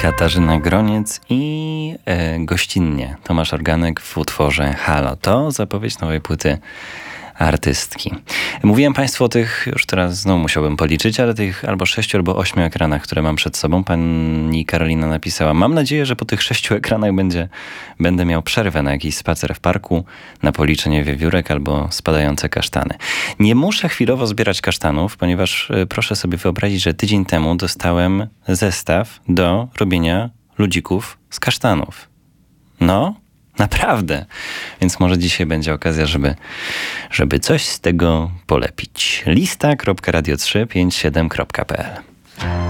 Katarzyna Groniec i gościnnie Tomasz Organek w utworze Halo. To zapowiedź nowej płyty artystki. Mówiłem Państwu o tych, już teraz znowu musiałbym policzyć, ale tych albo 6 albo 8 ekranach, które mam przed sobą. Pani Karolina napisała: mam nadzieję, że po tych 6 ekranach będę miał przerwę na jakiś spacer w parku, na policzenie wiewiórek albo spadające kasztany. Nie muszę chwilowo zbierać kasztanów, ponieważ proszę sobie wyobrazić, że tydzień temu dostałem zestaw do robienia ludzików z kasztanów. No, naprawdę. Więc może dzisiaj będzie okazja, żeby coś z tego polepić. Lista.radio357.pl